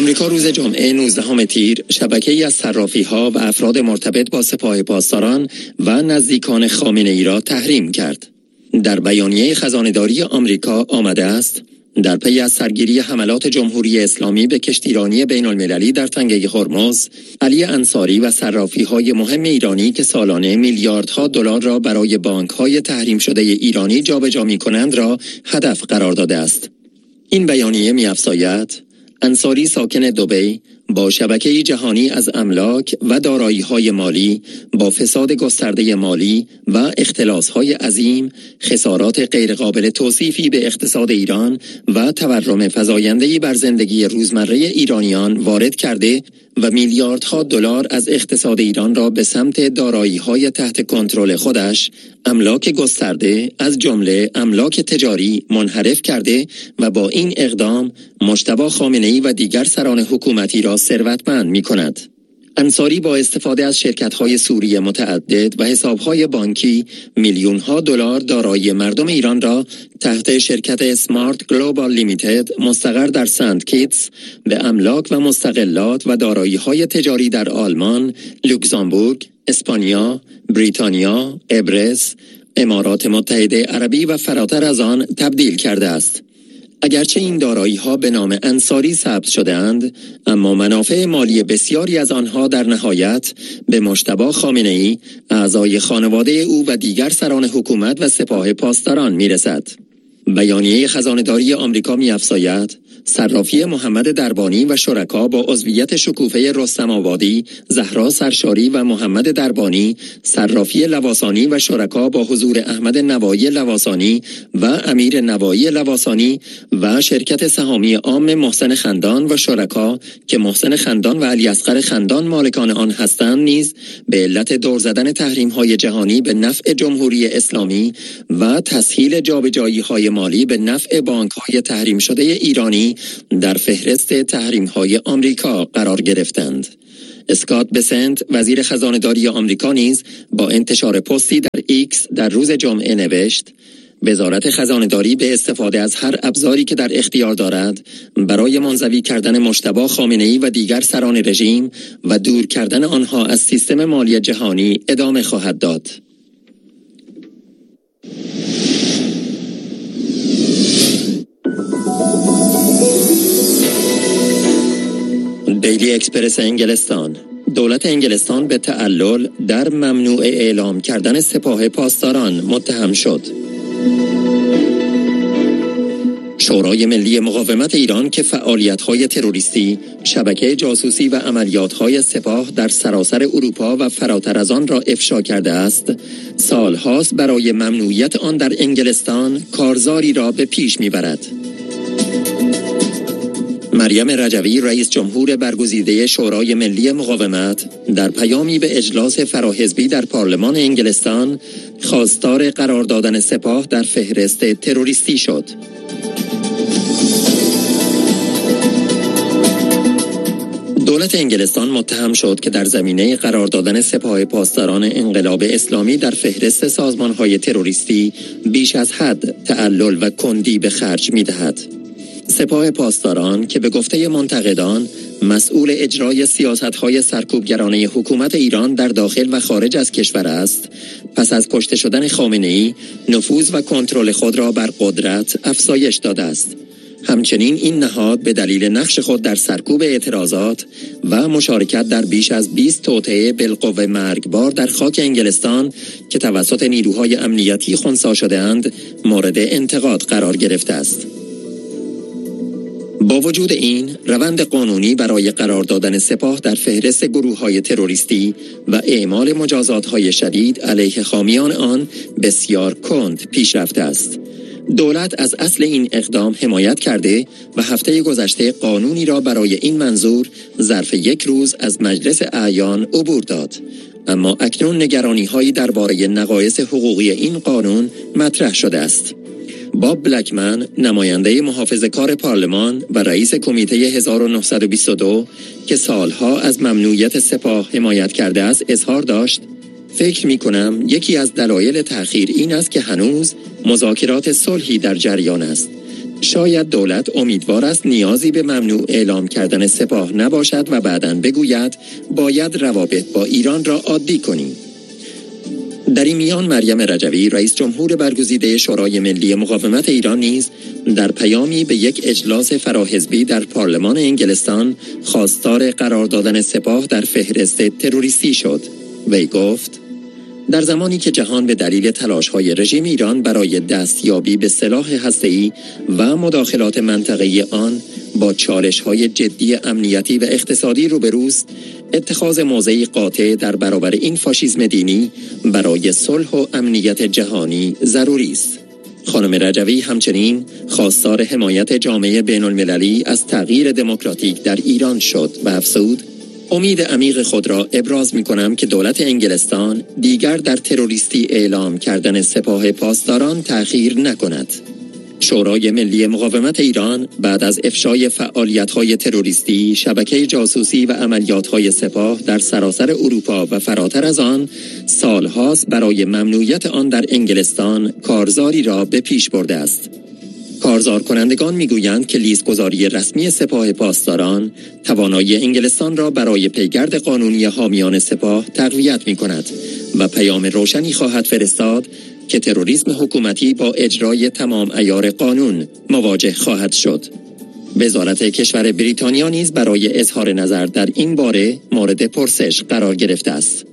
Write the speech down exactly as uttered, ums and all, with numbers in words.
آمریکا روز جمعه نوزدهم تیر شبکه‌ای از صرافی‌ها و افراد مرتبط با سپاه پاسداران و نزدیکان خامنه‌ای را تحریم کرد. در بیانیه خزانه‌داری آمریکا آمده است: در پی از سرگیری حملات جمهوری اسلامی به کشتیرانی بین‌المللی در تنگه هرمز، علی انصاری و صرافی‌های مهم ایرانی که سالانه میلیاردها دلار را برای بانک‌های تحریم شده ایرانی جابجا می‌کنند را هدف قرار داده است. این بیانیه می‌افزاید: انصاری ساکن دبی با شبکه‌ای جهانی از املاک و دارایی‌های مالی با فساد گسترده مالی و اختلاس‌های عظیم، خسارات غیرقابل توصیفی به اقتصاد ایران و تورم فزاینده‌ای بر زندگی روزمره ایرانیان وارد کرده و میلیاردها دلار از اقتصاد ایران را به سمت دارایی‌های تحت کنترل خودش، املاک گسترده از جمله املاک تجاری منحرف کرده و با این اقدام مجتبی خامنه‌ای و دیگر سران حکومتی را ثروتمند می‌کند. انصاری با استفاده از شرکت‌های سوری متعدد و حساب‌های بانکی میلیون‌ها دلار دارایی مردم ایران را تحت شرکت اسمارت گلوبال لیمیتد مستقر در سنت کیتس به املاک و مستقلات و دارایی‌های تجاری در آلمان، لوکزامبورگ، اسپانیا، بریتانیا، قبرس، امارات متحده عربی و فراتر از آن تبدیل کرده است. اگرچه این دارایی‌ها به نام انصاری ثبت شده‌اند، اما منافع مالی بسیاری از آنها در نهایت به مجتبی خامنه‌ای، اعضای خانواده او و دیگر سران حکومت و سپاه پاسداران می‌رسد. بیانیه خزانه‌داری آمریکا می‌افزاید: صرافی محمد دربانی و شرکا با عضویت شکوفه رستم آبادی، زهرا سرشاری و محمد دربانی، صرافی لواسانی و شرکا با حضور احمد نوایی لواسانی و امیر نوایی لواسانی و شرکت سهامی عام محسن خندان و شرکا که محسن خندان و علی اصغر خندان مالکان آن هستند نیز به علت دور زدن تحریم‌های جهانی به نفع جمهوری اسلامی و تسهیل جابجایی‌های مالی به نفع بانک‌های تحریم شده ایرانی در فهرست تحریم‌های آمریکا قرار گرفتند. اسکات بسنت وزیر خزانه‌داری آمریکا نیز با انتشار پستی در ایکس در روز جمعه نوشت: وزارت خزانه‌داری به استفاده از هر ابزاری که در اختیار دارد برای منزوی کردن مجتبی خامنه‌ای و دیگر سران رژیم و دور کردن آنها از سیستم مالی جهانی ادامه خواهد داد. دیلی اکسپرس انگلستان: دولت انگلستان به تعلل در ممنوع اعلام کردن سپاه پاسداران متهم شد. شورای ملی مقاومت ایران که فعالیت‌های تروریستی، شبکه جاسوسی و عملیات‌های سپاه در سراسر اروپا و فراتر از آن را افشا کرده است، سال‌هاست برای ممنوعیت آن در انگلستان کارزاری را به پیش می‌برد. مریم رجوی رئیس جمهور برگزیده شورای ملی مقاومت در پیامی به اجلاس فراحزبی در پارلمان انگلستان خواستار قرار دادن سپاه در فهرست تروریستی شد. دولت انگلستان متهم شد که در زمینه قرار دادن سپاه پاسداران انقلاب اسلامی در فهرست سازمان‌های تروریستی بیش از حد تعلل و کندی به خرج می‌دهد. سپاه پاسداران که به گفته منتقدان مسئول اجرای سیاست‌های سرکوبگرانه حکومت ایران در داخل و خارج از کشور است، پس از کشته شدن خامنه‌ای نفوذ و کنترل خود را بر قدرت افزایش داده است. همچنین این نهاد به دلیل نقش خود در سرکوب اعتراضات و مشارکت در بیش از بیست توطئه بالقوه مرگبار در خاک انگلستان که توسط نیروهای امنیتی خنثی شده‌اند مورد انتقاد قرار گرفته است. با وجود این، روند قانونی برای قرار دادن سپاه در فهرست گروه‌های تروریستی و اعمال مجازات‌های شدید علیه حامیان آن بسیار کند پیش رفته است. دولت از اصل این اقدام حمایت کرده و هفته گذشته قانونی را برای این منظور ظرف یک روز از مجلس اعیان عبور داد. اما اکنون نگرانی‌هایی درباره نقایص حقوقی این قانون مطرح شده است. باب بلکمن، نماینده محافظه‌کار پارلمان و رئیس کمیته هزار و نهصد و بیست و دو که سالها از ممنوعیت سپاه حمایت کرده است، اظهار داشت: فکر می کنم یکی از دلایل تأخیر این است که هنوز مذاکرات صلحی در جریان است. شاید دولت امیدوار است نیازی به ممنوع اعلام کردن سپاه نباشد و بعداً بگوید باید روابط با ایران را عادی کنیم. در این میان مریم رجوی رئیس جمهور برگزیده شورای ملی مقاومت ایران نیز در پیامی به یک اجلاس فراحزبی در پارلمان انگلستان خواستار قرار دادن سپاه در فهرست تروریستی شد. وی گفت: در زمانی که جهان به دلیل تلاش‌های رژیم ایران برای دستیابی به سلاح هسته‌ای و مداخلات منطقه‌ای آن با چالش‌های جدی امنیتی و اقتصادی روبروست، اتخاذ موضعی قاطع در برابر این فاشیسم دینی برای صلح و امنیت جهانی ضروری است. خانم رجوی همچنین خواستار حمایت جامعه بین‌المللی از تغییر دموکراتیک در ایران شد و افزود: امید عمیق خود را ابراز می کنم که دولت انگلستان دیگر در تروریستی اعلام کردن سپاه پاسداران تأخیر نکند. شورای ملی مقاومت ایران بعد از افشای فعالیت‌های تروریستی، شبکه جاسوسی و عملیات‌های سپاه در سراسر اروپا و فراتر از آن، سال‌هاست برای ممنوعیت آن در انگلستان کارزاری را به پیش برده است. کارزار کنندگان میگویند که لیست‌گذاری رسمی سپاه پاسداران توانایی انگلستان را برای پیگرد قانونی حامیان سپاه تقویت می‌کند و پیام روشنی خواهد فرستاد که تروریسم حکومتی با اجرای تمام عیار قانون مواجه خواهد شد. وزارت کشور بریتانیا نیز برای اظهار نظر در این باره مورد پرسش قرار گرفته است.